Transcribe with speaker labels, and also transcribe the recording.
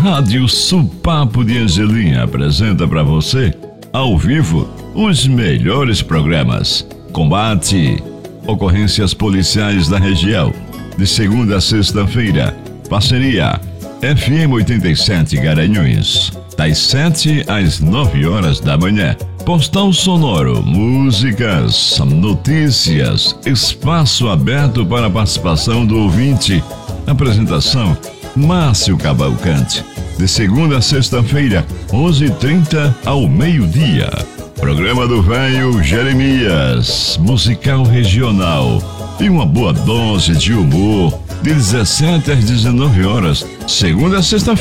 Speaker 1: Rádio Supapo de Angelim apresenta para você, ao vivo, os melhores programas. Combate, ocorrências policiais da região. De segunda a sexta-feira, parceria FM 87 Garanhuns. Das 7 às 9 horas da manhã. Postal sonoro, músicas, notícias, espaço aberto para a participação do ouvinte. Apresentação, Márcio Cavalcante. De segunda a sexta-feira, 11h30 ao meio-dia. Programa do Velho Jeremias, musical regional. E uma boa dose de humor, de 17 às 19 horas, segunda a sexta-feira.